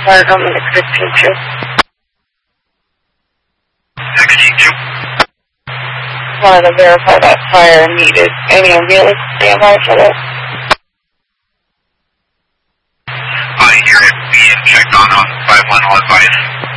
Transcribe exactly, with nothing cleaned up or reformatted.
fire company sixteen two. sixteen two. Wanted to verify that fire needed any ambulance standby for this. I hear it being checked on on five one one five.